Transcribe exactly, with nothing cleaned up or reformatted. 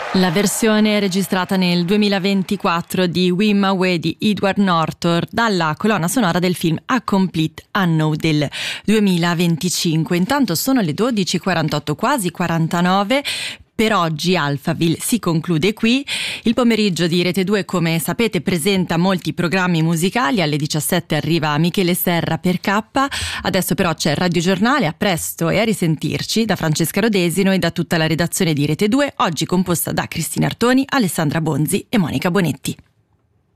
La versione registrata nel duemilaventiquattro di Wim Away di Edward Norton dalla colonna sonora del film A Complete Unknown del duemilaventicinque. Intanto sono le dodici e quarantotto, quasi quarantanove. Per oggi Alphaville si conclude qui. Il pomeriggio di Rete due, come sapete, presenta molti programmi musicali. Alle diciassette arriva Michele Serra per K. Adesso però c'è il Radio Giornale. A presto e a risentirci da Francesca Rodesino e da tutta la redazione di Rete due, oggi composta da Cristina Artoni, Alessandra Bonzi e Monica Bonetti.